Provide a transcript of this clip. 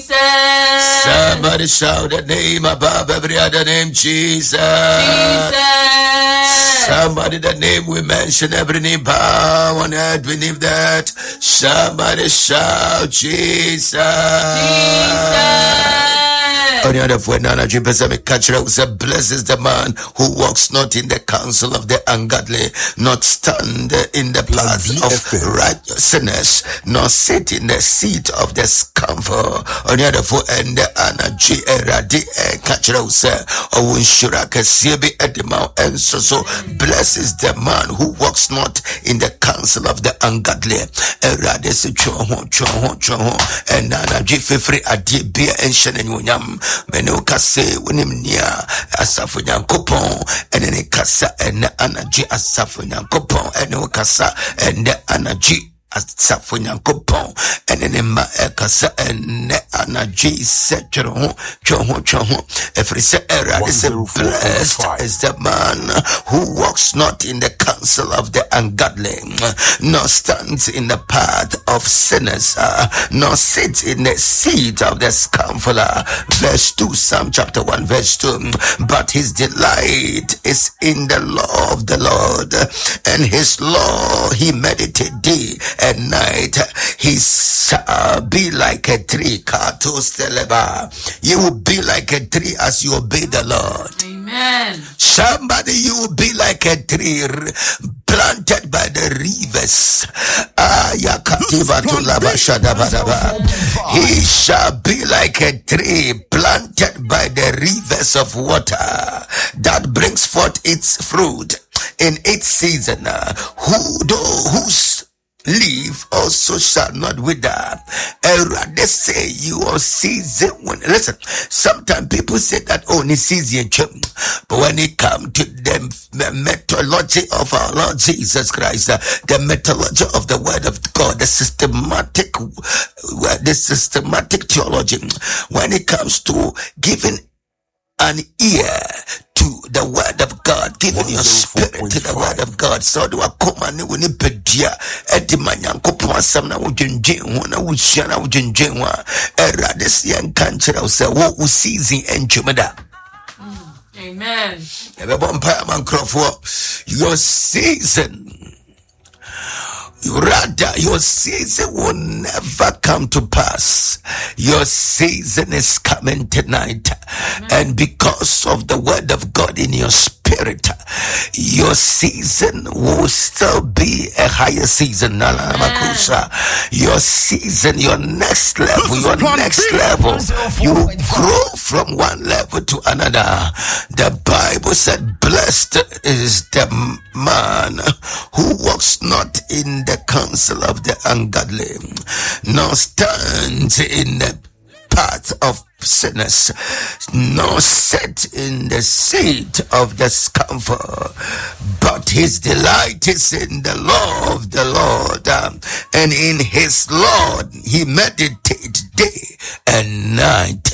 Somebody shout the name above every other name, Jesus. Somebody, the name we mention, every name bow on earth beneath that. Somebody shout Jesus. On the other foot, Nana Jibesame Kachra said, blessed is the man who walks not in the counsel of the ungodly, not stand in the path of righteousness, nor sit in the seat of the scamper. On the other foot, and the Anaji Eradi Kachra said, O Unshuraka Sibi Edima, and so blessed is the man who walks not in the counsel of the ungodly. Erades Choho, and Anaji Fifri Adi Beer and Shannon. Menuka se winimnia asafu nyankopon ene kasa ene anaji asafu nyankopon ene kasa ene anaji asafu nyankopon ene ma kasa ene anaji se choho every se era is blessed is the man who walks not in the counsel of the ungodly, nor stands in the path of sinners, nor sits in the seat of the scornful. Verse 2, Psalm chapter 1 verse 2, but his delight is in the law of the Lord, and his law he meditates day and night. He shall be like a tree, you will be like a tree as you obey the Lord. Amen. Somebody, you will be like a tree planted by the rivers. He shall be like a tree planted by the rivers of water that brings forth its fruit in its season, whose leaf also shall not wither. They say your season when listen, sometimes people say that only season, but when it comes to the methodology of our Lord Jesus Christ, the methodology of the word of God, the systematic theology, when it comes to giving an ear to the word of God, giving your spirit to the word of God. So do I come and we need pedia edimanyan kopon asam na wudwenjen ho na wuhia na wudwenjen ho erade se en kanche na say wo season entwemeda. Amen. Everybody man crofo your season, rather, your season will never come to pass. Your season is coming tonight. Amen. And because of the word of God in your spirit, your season will still be a higher season. Your season, your next level, you grow from one level to another. The Bible said, blessed is the man who walks not in the counsel of the ungodly, nor stands in the path of sinners, nor sit in the seat of the scamper, but his delight is in the law of the Lord, and in his law he meditates day and night.